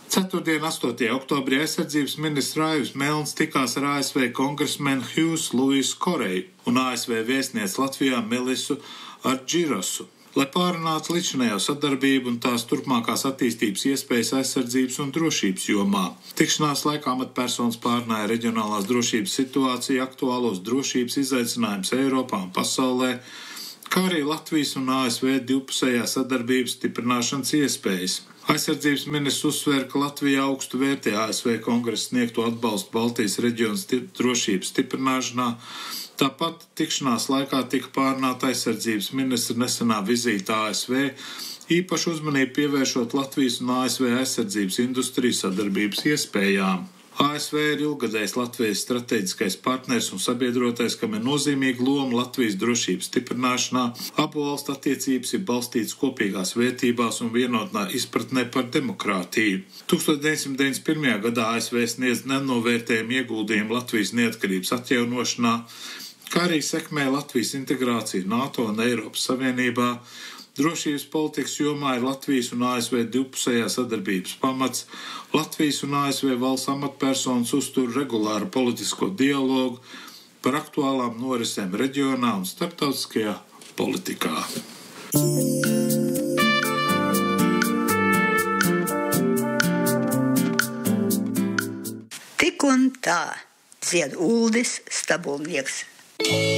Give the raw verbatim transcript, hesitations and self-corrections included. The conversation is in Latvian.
Ceturtdien, astotajā oktobrī, aizsardzības ministrs Raivis Melns tikās ar A S V kongresmenu Hughes Louisu Koreju un A S V vēstnieci Latvijā Melisu Ardžirosu, lai pārunātu līdzinējo sadarbību un tās turpmākās attīstības iespējas aizsardzības un drošības jomā. Tikšanās laikā amatpersonas pārunāja reģionālās drošības situāciju, aktuālos drošības izaicinājumus Eiropā un pasaulē, kā arī Latvijas un A S V divpusējā sadarbības stiprināšanas iespējas. Aizsardzības ministrs uzsvēra, ka Latvija augstu vērtē A S V kongresa sniegto atbalstu Baltijas reģionas drošības stiprināšanā. Tāpat tikšanās laikā tika pārunāta aizsardzības ministra nesenā vizīte A S V, īpaši uzmanību pievēršot Latvijas un A S V aizsardzības industrijas sadarbības iespējām. A S V ir ilgadējs Latvijas strateģiskais partners un sabiedrotais, kam ir nozīmīga loma Latvijas drošības stiprināšanā. Abu valstu attiecības ir balstītas kopīgās vērtībās un vienotnā izpratnē par demokrātiju. deviņdesmit deviņdesmit pirmajā gadā A S V sniedz nenovērtējumu ieguldījumu Latvijas neatkarības atjaunošanā, kā arī sekmē Latvijas integrāciju NATO un Eiropas Savienībā. Drošības politikas jomā ir Latvijas un A S V divpusējā sadarbības pamats. Latvijas un A S V valsts amatpersonas uztur regulāru politisko dialogu par aktuālām norisēm reģionā un starptautiskajā politikā. Tik un tā dzied Uldis Stabulnieks.